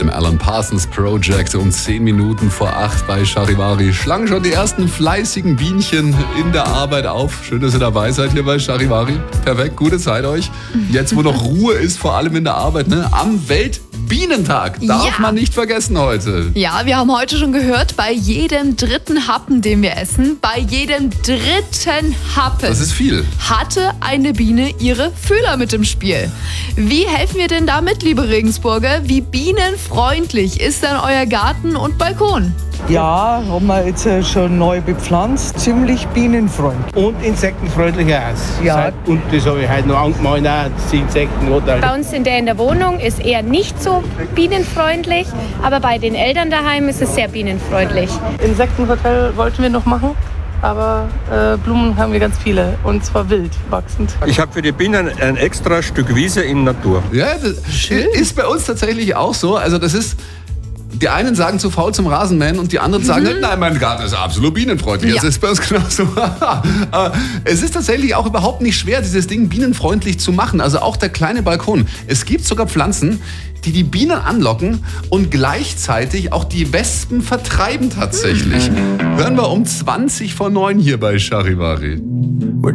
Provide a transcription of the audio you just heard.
dem Alan Parsons Project um 10 Minuten vor 8 bei Charivari. Schlagen schon die ersten fleißigen Bienchen in der Arbeit auf. Schön, dass ihr dabei seid hier bei Charivari. Perfekt, gute Zeit euch. Jetzt, wo noch Ruhe ist, vor allem in der Arbeit, ne? Am Weltbienentag. Darf man nicht vergessen heute. Ja, wir haben heute schon gehört, bei jedem dritten Happen, den wir essen, bei jedem dritten Happen. Das ist viel. Hatte eine Biene ihre Fühler mit im Spiel. Wie helfen wir denn damit, liebe Regensburger? Wie bienenfreundlich ist denn euer Garten und Balkon? Ja, haben wir jetzt schon neu bepflanzt, ziemlich bienenfreundlich. Und insektenfreundlicher aus. Ja. Und das habe ich heute noch angemalt, auch die Insekten. Bei uns in der Wohnung ist eher nicht so bienenfreundlich, aber bei den Eltern daheim ist es sehr bienenfreundlich. Insektenhotel wollten wir noch machen, aber Blumen haben wir ganz viele und zwar wild wachsend. Ich habe für die Bienen ein extra Stück Wiese in Natur. Ja, das ist bei uns tatsächlich auch so. Also das ist... Die einen sagen zu faul zum Rasenmähen und die anderen sagen, nein, mein Garten ist absolut bienenfreundlich. Das ist bei uns genauso. Es ist tatsächlich auch überhaupt nicht schwer, dieses Ding bienenfreundlich zu machen. Also auch der kleine Balkon. Es gibt sogar Pflanzen, die die Bienen anlocken und gleichzeitig auch die Wespen vertreiben tatsächlich. Hören wir um 20 vor 9 hier bei Charivari.